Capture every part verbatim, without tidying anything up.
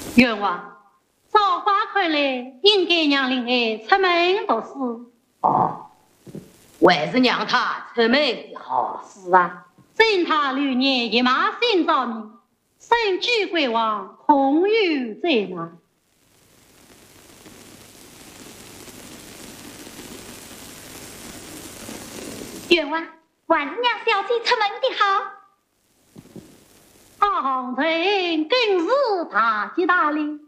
冤枉，造化看来应该让灵儿出门读书。 哦，还是让他出门的好。 是啊，正他六年一马新造命，身居贵王，空有在哪？ 冤枉，还是让小姐出门的好。 阿红尘更是大吉大利。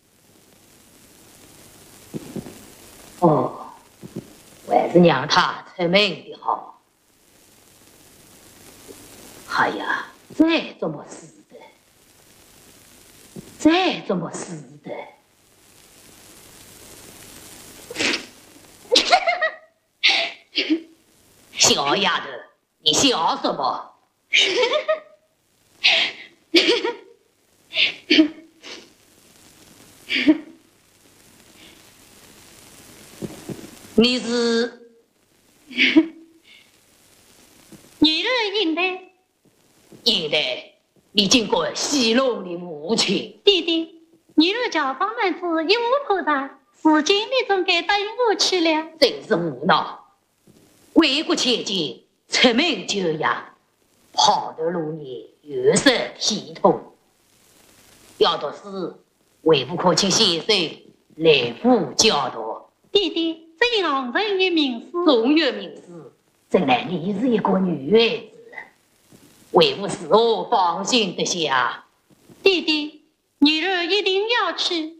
哦，还是让他出门的好。哎呀，再这么死的，再这么死的。小丫头，你笑什么？你是女儿应的， 应的，你经过戏弄的母亲。 弟弟，女儿叫方门子一无破绽，如今你总该等我去了。 真是无闹，为国千金，出门就养，跑得路年有失体统。要读书，为不可请先生来府教导。 弟弟，这因红尘与名士， 中原名士，怎奈你是一个女孩子，为父使我放心得下。 弟弟，女儿一定要去。